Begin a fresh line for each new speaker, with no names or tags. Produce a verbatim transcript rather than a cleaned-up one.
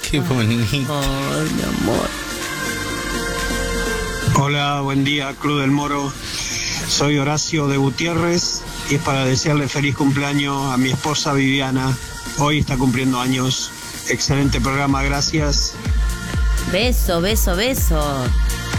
Qué bonito.
Ay, mi amor.
Hola, buen día, Club del Moro. Soy Horacio de Gutiérrez y es para desearle feliz cumpleaños a mi esposa Viviana. Hoy está cumpliendo años. Excelente programa, gracias.
Beso, beso, beso.